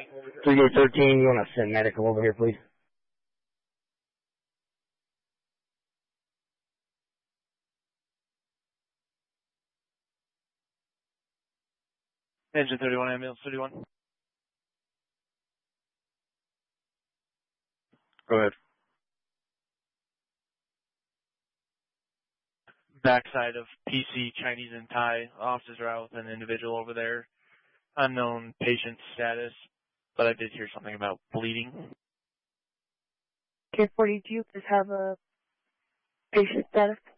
3813, you want to send medical over here, please? Engine 31, ambulance 31. Go ahead. Backside of PC, Chinese and Thai. Officers are out with an individual over there. Unknown patient status, but I did hear something about bleeding. K40, do you have a patient status?